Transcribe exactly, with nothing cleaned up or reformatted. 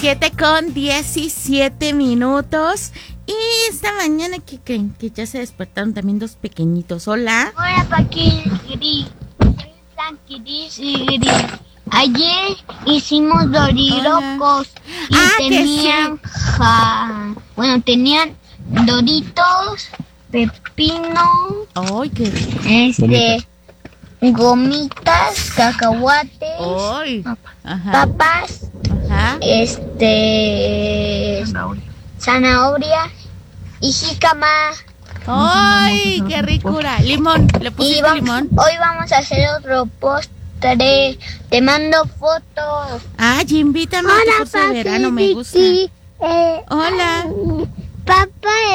siete con diecisiete minutos. Y esta mañana que creen que ya se despertaron también dos pequeñitos. Hola. Hola, Paquiri. Ayer hicimos dorirocos y Ah, tenían, sí. ja, bueno, tenían doritos, pepino, Ay, qué rico. este, gomitas, cacahuates, Ay. Ajá. papas, Ajá. este, zanahoria y jícama. Ay, qué ricura. Limón. ¿Le Y pusiste va- limón? hoy vamos a hacer otro postre. Te mando fotos. Ay, invítame a tu curso de verano. Me gusta. Eh, Hola. Papá.